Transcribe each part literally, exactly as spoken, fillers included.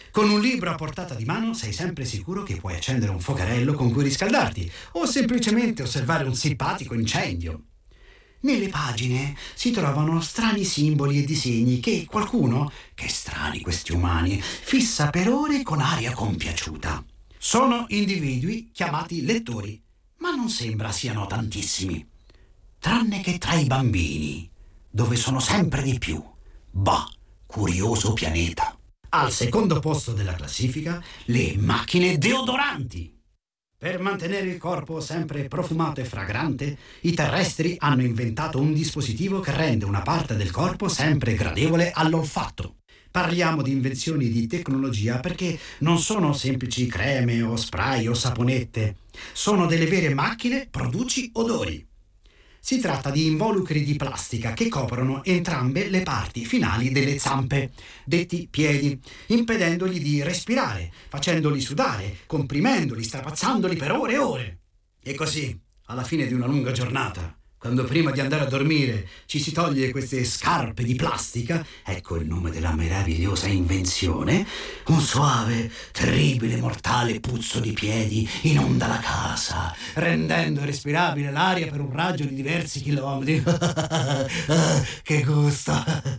Con un libro a portata di mano sei sempre sicuro che puoi accendere un focarello con cui riscaldarti o semplicemente osservare un simpatico incendio. Nelle pagine si trovano strani simboli e disegni che qualcuno, che strani questi umani, fissa per ore con aria compiaciuta. Sono individui chiamati lettori, ma non sembra siano tantissimi. Tranne che tra i bambini, dove sono sempre di più. Bah, curioso pianeta. Al secondo posto della classifica, le macchine deodoranti. Per mantenere il corpo sempre profumato e fragrante, i terrestri hanno inventato un dispositivo che rende una parte del corpo sempre gradevole all'olfatto. Parliamo di invenzioni di tecnologia perché non sono semplici creme o spray o saponette, sono delle vere macchine produci odori. Si tratta di involucri di plastica che coprono entrambe le parti finali delle zampe, detti piedi, impedendogli di respirare, facendoli sudare, comprimendoli, strapazzandoli per ore e ore. E così, alla fine di una lunga giornata, quando prima di andare a dormire ci si toglie queste scarpe di plastica, ecco il nome della meravigliosa invenzione, un suave, terribile, mortale puzzo di piedi inonda la casa, rendendo respirabile l'aria per un raggio di diversi chilometri. Che gusto!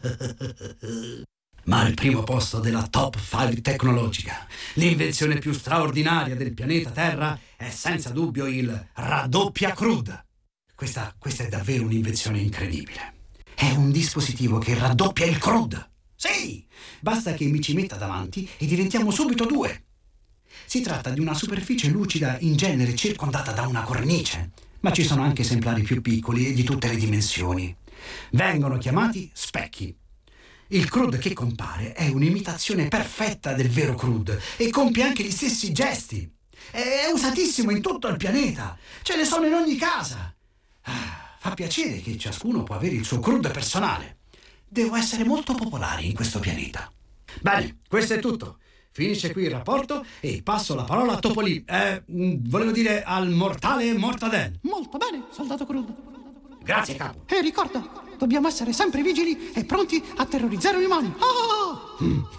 Ma al primo posto della top cinque tecnologica, l'invenzione più straordinaria del pianeta Terra è senza dubbio il raddoppia crude. Questa, questa è davvero un'invenzione incredibile. È un dispositivo che raddoppia il crude. Sì! Basta che mi ci metta davanti e diventiamo subito due. Si tratta di una superficie lucida in genere circondata da una cornice, ma ci sono anche esemplari più piccoli e di tutte le dimensioni. Vengono chiamati specchi. Il crude che compare è un'imitazione perfetta del vero crude e compie anche gli stessi gesti. È usatissimo in tutto il pianeta. Ce ne sono in ogni casa. Ah, fa piacere che ciascuno può avere il suo crude personale. Devo essere molto popolare in questo pianeta. Bene, questo è tutto. Finisce qui il rapporto e passo la parola a Topolino. Eh, volevo dire al mortale Mortadel. Molto bene, soldato Crude. Grazie, capo. E ricorda, dobbiamo essere sempre vigili e pronti a terrorizzare gli umani. Ah!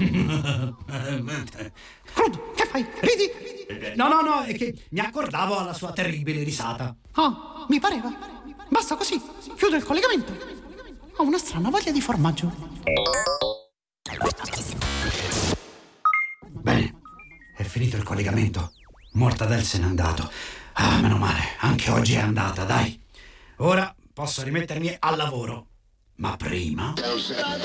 Crude, che fai? Ridi? No, no, no, è che mi accordavo alla sua terribile risata. Ah, mi pareva. Basta così, chiudo il collegamento. Ho una strana voglia di formaggio. Bene, è finito il collegamento. Mortadel se n'è andato. Ah, meno male, anche oggi è andata, dai. Ora posso rimettermi al lavoro. Ma prima...